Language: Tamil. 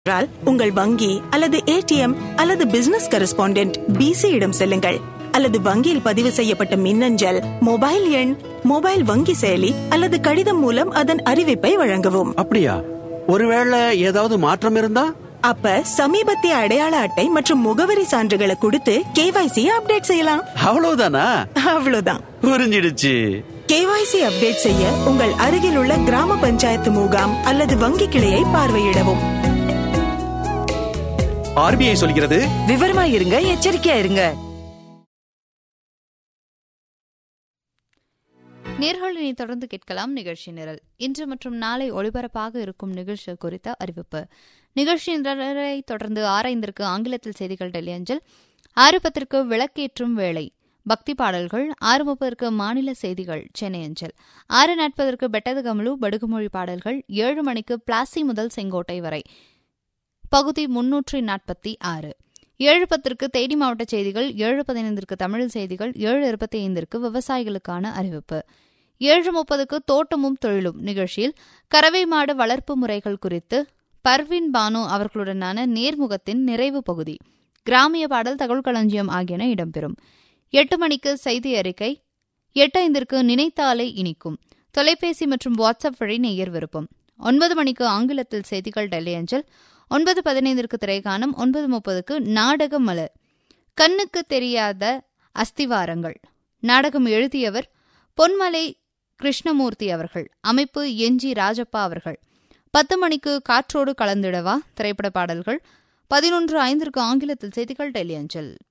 என்றால் உங்கள் வங்கி அல்லது ஏடிஎம் அல்லது பிசினஸ் கரஸ்பாண்டென்ட் பிசியிடம் செல்லுங்கள். அல்லது வங்கியில் பதிவு செய்யப்பட்ட மின்னஞ்சல், மொபைல் எண், மொபைல் வங்கி செயலி அல்லது கடிதம் மூலம் அதன் அறிவிப்பை வழங்கவும். அப்படியா? ஒருவேளை ஏதாவது மாற்றம் இருந்தா? அப்ப சமீபத்திய அடையாள அட்டை மற்றும் முகவரி சான்றுகளை கொடுத்து கேவைசி அப்டேட் செய்யலாம். அவ்வளவுதானா? அவ்வளவுதான். புரிஞ்சிடுச்சு. கேவைசி அப்டேட் செய்ய உங்கள் அருகில் உள்ள கிராம பஞ்சாயத்து முகாம் அல்லது வங்கி கிளையை பார்வையிடவும். ஆர்பிஐ சொல்கிறது, விவரமா இருங்க, எச்சரிக்கையா இருங்க. நேர்களினை தொடர்ந்து கேட்கலாம் நிகழ்ச்சி நிரல். இன்று மற்றும் நாளை ஒளிபரப்பாக இருக்கும் நிகழ்ச்சி குறித்த அறிவிப்பு. நிகழ்ச்சி நிரலை தொடர்ந்து 6:05 ஆங்கிலத்தில் செய்திகள் டெல்லி அஞ்சல், 6:10 விளக்கேற்றும் வேளை பக்தி பாடல்கள், 6:30 மாநில செய்திகள் சென்னை அஞ்சல், 6:40 பெட்டது கமலு படுகுமொழி பாடல்கள், 7 மணிக்கு பிளாசி முதல் செங்கோட்டை வரை பகுதி 346, 7:10 தேனி மாவட்ட செய்திகள், 7:15 தமிழ் செய்திகள், 7:25 விவசாயிகளுக்கான அறிவிப்பு, 7:30 தோட்டமும் தொழிலும் நிகழ்ச்சியில் கறவை மாடு வளர்ப்பு முறைகள் குறித்து பர்வீன் பானு அவர்களுடனான நேர்முகத்தின் நிறைவு பகுதி, கிராமிய பாடல், தகவல் களஞ்சியம் ஆகியன இடம்பெறும். 8 மணிக்கு செய்தி அறிக்கை, 8:05 நினைத்தாலே இனிக்கும் தொலைபேசி மற்றும் வாட்ஸ்அப் வழி நேயர் விருப்பம், 9 மணிக்கு ஆங்கிலத்தில் செய்திகள் டெல்லி அஞ்சல், 9:15 திரைக்கானம், 9:30 நாடக மலர் கண்ணுக்கு தெரியாத அஸ்திவாரங்கள் நாடகம் எழுதியவர் பொன்மலை கிருஷ்ணமூர்த்தி அவர்கள், அமைப்பு என்ஜி ராஜப்பா அவர்கள். 10 மணிக்கு காற்றோடு கலந்திடவா திரைப்பட பாடல்கள், 11:05 ஆங்கிலத்தில் செய்திகள் டெல்லி அஞ்சல்.